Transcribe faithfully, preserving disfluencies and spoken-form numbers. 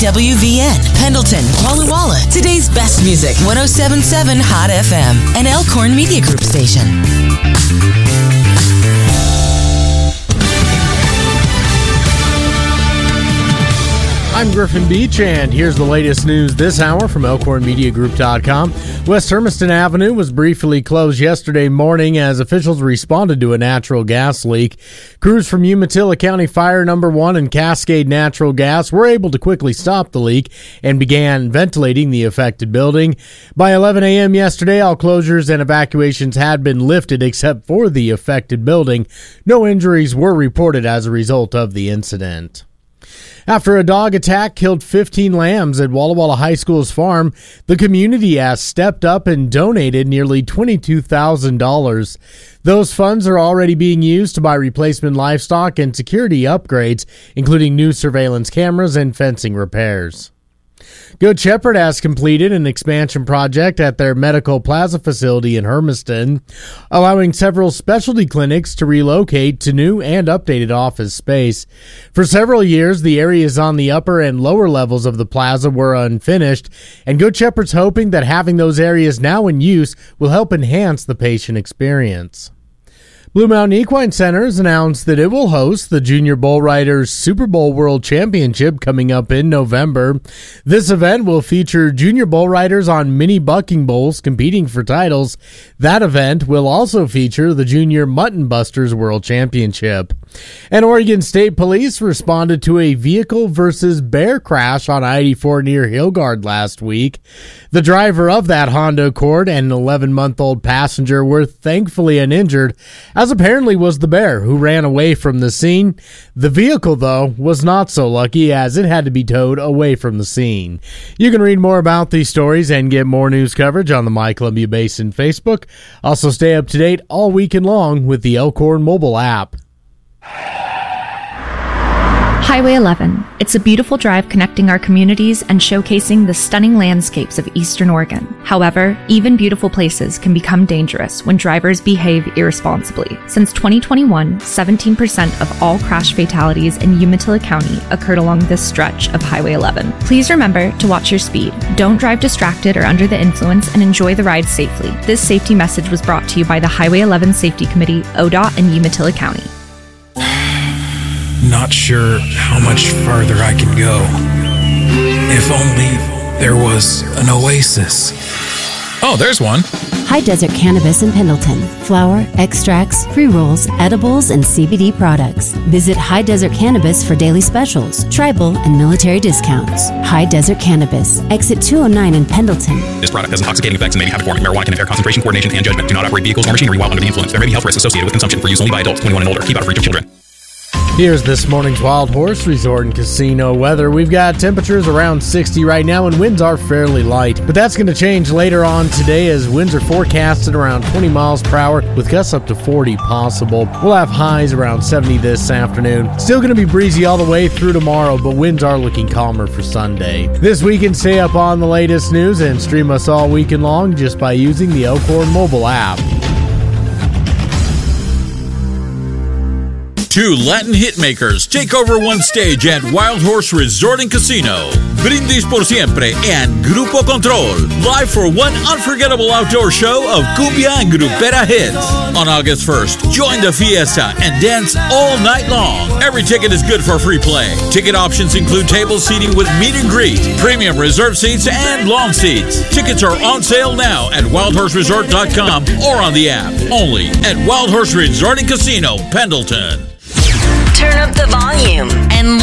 W V N, Pendleton, Walla Walla. Today's best music, one oh seven point seven Hot F M, an Elkhorn Media Group station. I'm Griffin Beach, and here's the latest news this hour from Elkhorn Media Group dot com. West Hermiston Avenue was briefly closed yesterday morning as officials responded to a natural gas leak. Crews from Umatilla County Fire Number one and Cascade Natural Gas were able to quickly stop the leak and began ventilating the affected building. By eleven a.m. yesterday, all closures and evacuations had been lifted except for the affected building. No injuries were reported as a result of the incident. After a dog attack killed fifteen lambs at Walla Walla High School's farm, the community has stepped up and donated nearly twenty-two thousand dollars. Those funds are already being used to buy replacement livestock and security upgrades, including new surveillance cameras and fencing repairs. Good Shepherd has completed an expansion project at their Medical Plaza facility in Hermiston, allowing several specialty clinics to relocate to new and updated office space. For several years, the areas on the upper and lower levels of the plaza were unfinished, and Good Shepherd's hoping that having those areas now in use will help enhance the patient experience. Blue Mountain Equine Center has announced that it will host the Junior Bull Riders Super Bowl World Championship coming up in November. This event will feature junior bull riders on mini bucking bulls competing for titles. That event will also feature the Junior Mutton Busters World Championship. And Oregon State Police responded to a vehicle versus bear crash on I eighty-four near Hillgard last week. The driver of that Honda Accord and an eleven-month-old passenger were thankfully uninjured, as apparently was the bear who ran away from the scene. The vehicle, though, was not so lucky as it had to be towed away from the scene. You can read more about these stories and get more news coverage on the My Columbia Basin Facebook. Also stay up to date all weekend long with the Elkhorn mobile app. Highway eleven. It's a beautiful drive connecting our communities and showcasing the stunning landscapes of Eastern Oregon. However, even beautiful places can become dangerous when drivers behave irresponsibly. Since twenty twenty-one, seventeen percent of all crash fatalities in Umatilla County occurred along this stretch of Highway eleven. Please remember to watch your speed. Don't drive distracted or under the influence, and enjoy the ride safely. This safety message was brought to you by the Highway eleven Safety Committee, O D O T, and Umatilla County. Not sure how much farther I can go. If only there was an oasis. Oh, there's one. High Desert Cannabis in Pendleton. Flower, extracts, pre-rolls, edibles, and C B D products. Visit High Desert Cannabis for daily specials, tribal, and military discounts. High Desert Cannabis. Exit two oh nine in Pendleton. This product has intoxicating effects and may be habit-forming. Marijuana can impair concentration, coordination, and judgment. Do not operate vehicles or machinery while under the influence. There may be health risks associated with consumption. For use only by adults twenty-one and older. Keep out of reach of children. Here's this morning's Wild Horse Resort and Casino weather. We've got temperatures around sixty right now, and winds are fairly light. But that's going to change later on today as winds are forecasted around twenty miles per hour with gusts up to forty possible. We'll have highs around seventy this afternoon. Still going to be breezy all the way through tomorrow, but winds are looking calmer for Sunday. This weekend, stay up on the latest news and stream us all weekend long just by using the Elkhorn mobile app. Two Latin hitmakers take over one stage at Wild Horse Resort and Casino. Brindis por Siempre and Grupo Control, live for one unforgettable outdoor show of cumbia and grupera hits. On August first, join the fiesta and dance all night long. Every ticket is good for free play. Ticket options include table seating with meet and greet, premium reserve seats, and long seats. Tickets are on sale now at wild horse resort dot com or on the app. Only at Wild Horse Resort and Casino, Pendleton. Turn up the volume and